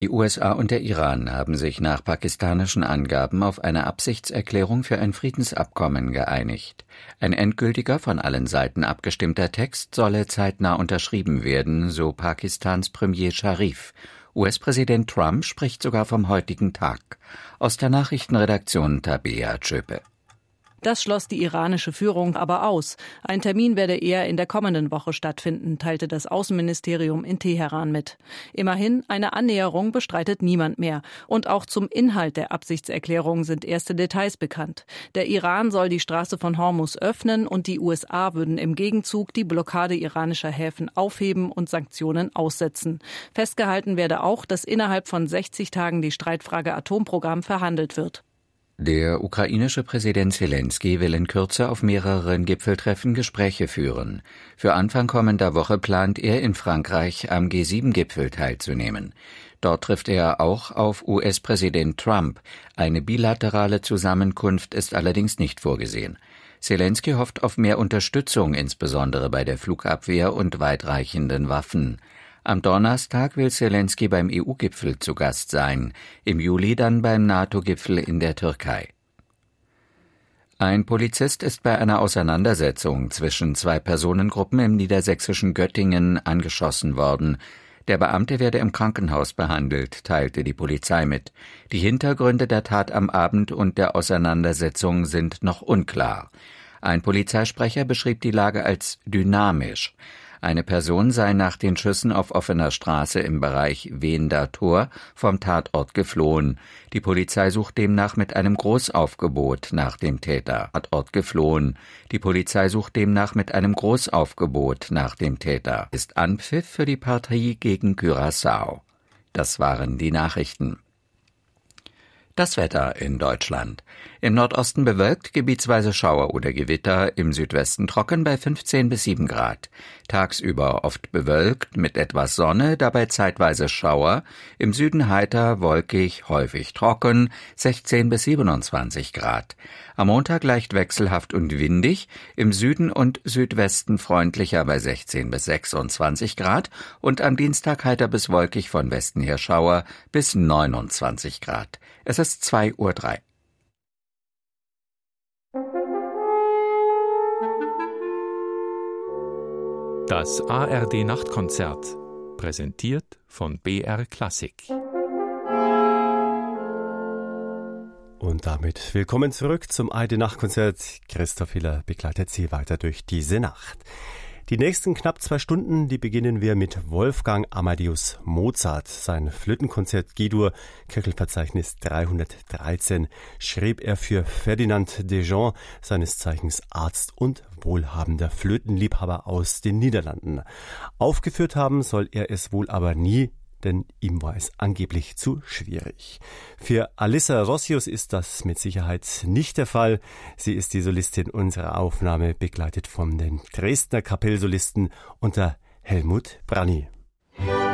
Die USA und der Iran haben sich nach pakistanischen Angaben auf eine Absichtserklärung für ein Friedensabkommen geeinigt. Ein endgültiger, von allen Seiten abgestimmter Text solle zeitnah unterschrieben werden, so Pakistans Premier Sharif. US-Präsident Trump spricht sogar vom heutigen Tag. Aus der Nachrichtenredaktion Tabea Tschöpe. Das schloss die iranische Führung aber aus. Ein Termin werde eher in der kommenden Woche stattfinden, teilte das Außenministerium in Teheran mit. Immerhin, eine Annäherung bestreitet niemand mehr. Und auch zum Inhalt der Absichtserklärung sind erste Details bekannt. Der Iran soll die Straße von Hormuz öffnen und die USA würden im Gegenzug die Blockade iranischer Häfen aufheben und Sanktionen aussetzen. Festgehalten werde auch, dass innerhalb von 60 Tagen die Streitfrage Atomprogramm verhandelt wird. Der ukrainische Präsident Selenskyj will in Kürze auf mehreren Gipfeltreffen Gespräche führen. Für Anfang kommender Woche plant er, in Frankreich am G7-Gipfel teilzunehmen. Dort trifft er auch auf US-Präsident Trump. Eine bilaterale Zusammenkunft ist allerdings nicht vorgesehen. Selenskyj hofft auf mehr Unterstützung, insbesondere bei der Flugabwehr und weitreichenden Waffen. Am Donnerstag will Selenskyj beim EU-Gipfel zu Gast sein, im Juli dann beim NATO-Gipfel in der Türkei. Ein Polizist ist bei einer Auseinandersetzung zwischen zwei Personengruppen im niedersächsischen Göttingen angeschossen worden. Der Beamte werde im Krankenhaus behandelt, teilte die Polizei mit. Die Hintergründe der Tat am Abend und der Auseinandersetzung sind noch unklar. Ein Polizeisprecher beschrieb die Lage als dynamisch. Eine Person sei nach den Schüssen auf offener Straße im Bereich Wehender Tor vom Tatort geflohen. Die Polizei sucht demnach mit einem Großaufgebot nach dem Täter. Die Polizei sucht demnach mit einem Großaufgebot nach dem Täter. Ist Anpfiff für die Partie gegen Curaçao. Das waren die Nachrichten. Das Wetter in Deutschland. Im Nordosten bewölkt, gebietsweise Schauer oder Gewitter, im Südwesten trocken bei 15 bis 7 Grad. Tagsüber oft bewölkt mit etwas Sonne, dabei zeitweise Schauer, im Süden heiter, wolkig, häufig trocken, 16 bis 27 Grad. Am Montag leicht wechselhaft und windig, im Süden und Südwesten freundlicher bei 16 bis 26 Grad und am Dienstag heiter bis wolkig, von Westen her Schauer bis 29 Grad. Es ist 2:03 Uhr. Das ARD-Nachtkonzert, präsentiert von BR Klassik. Und damit willkommen zurück zum ARD-Nachtkonzert. Christoph Hiller begleitet Sie weiter durch diese Nacht. Die nächsten knapp 2 Stunden, die beginnen wir mit Wolfgang Amadeus Mozart. Sein Flötenkonzert G-Dur, Köchelverzeichnis 313, schrieb er für Ferdinand Dejean, seines Zeichens Arzt und wohlhabender Flötenliebhaber aus den Niederlanden. Aufgeführt haben soll er es wohl aber nie, denn ihm war es angeblich zu schwierig. Für Alissa Rossius ist das mit Sicherheit nicht der Fall. Sie ist die Solistin unserer Aufnahme, begleitet von den Dresdner Kapellsolisten unter Helmut Branny.